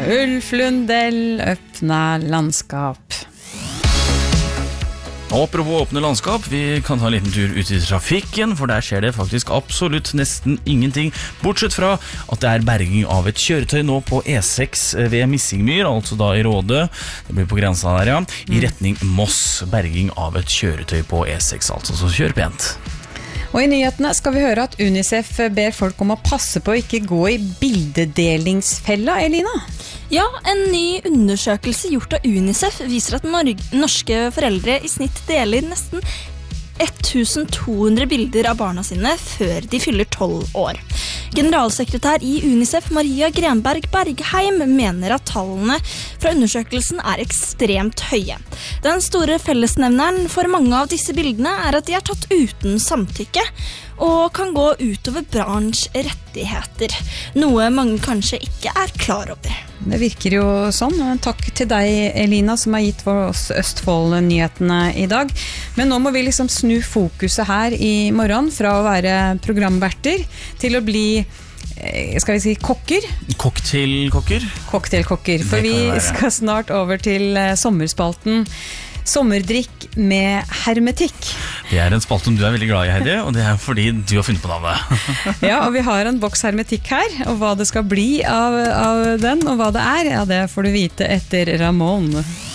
Ulf Lundell, öppna landskap. Apropos åpne landskap, vi kan ta en liten tur ut i trafikken, for der skjer det faktisk absolutt nesten ingenting, bortsett fra at det berging av et kjøretøy nå på E6 ved Missingmyr, altså da i Råde, det blir på grensa der, ja, i retning Moss, berging av et kjøretøy på E6, altså, så kjør pent. Og i nyhetene skal vi høre at UNICEF ber folk om å passe på å ikke gå i bildedelingsfella, Elina. Ja, en ny undersøkelse gjort av UNICEF viser at norske foreldre i snitt deler nesten 1200 bilder av barna sine før de fyller 12 år. Generalsekretær i UNICEF, Maria Grenberg Bergheim, mener at tallene fra undersøkelsen ekstremt høye. Den store fellesnevneren for mange av disse bildene at de tatt uten samtykke, og kan gå utover barns rettigheter, noe mange kanskje ikke klar over. Det virker jo sånn. Takk til deg, Elina, som har gitt for oss Østfold-nyhetene i dag. Men nå må vi liksom snu fokuset her i morgen fra å være programverter til å bli, skal vi si, kokker. Cocktailkokker? Cocktailkokker, for vi skal snart over til sommerspalten Sommerdrikk med hermetikk. Det en spalte du veldig glad i, Heidi, og det fordi du har funnet på navnet. Ja, og vi har en boks hermetikk her, og hva det skal bli av den, og hva det ja, det får du vite etter Ramon.